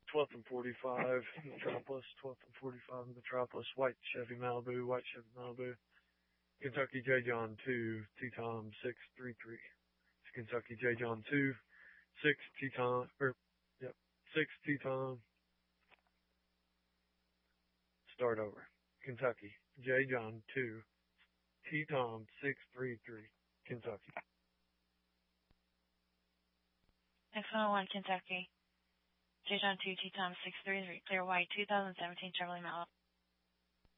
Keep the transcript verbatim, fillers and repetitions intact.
twelfth and forty-five, Metropolis, twelfth and forty-five, Metropolis, white Chevy Malibu, white Chevy Malibu. Kentucky J. John two, T-Tom six three three. Kentucky J. John two, six T-Tom, or, yep, six T-Tom. Start over. Kentucky J. John two, T-Tom six three three. Kentucky. X one oh one, Kentucky. J. John two, T-Tom six three three. Clear white, two thousand seventeen Chevrolet Malibu.